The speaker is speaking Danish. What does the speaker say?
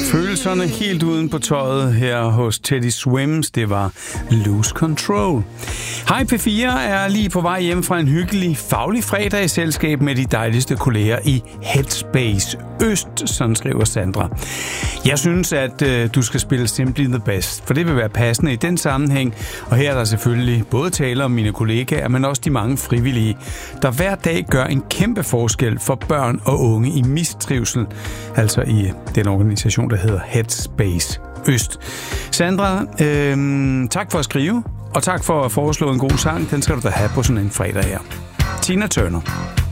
Følelserne helt uden på tøjet her hos Teddy Swims, det var Lose Control. Hej P4 er lige på vej hjem fra en hyggelig faglig fredag i selskab med de dejligste kolleger i Headspace Øst, sådan skriver Sandra. Jeg synes, at du skal spille Simply the Best, for det vil være passende i den sammenhæng, og her er der selvfølgelig både tale om mine kollegaer, men også de mange frivillige, der hver dag gør en kæmpe forskel for børn og unge i mistrivsel, altså i den organisation, der hedder Headspace Øst. Sandra, tak for at skrive, og tak for at foreslå en god sang. Den skal du da have på sådan en fredag her. Tina Turner.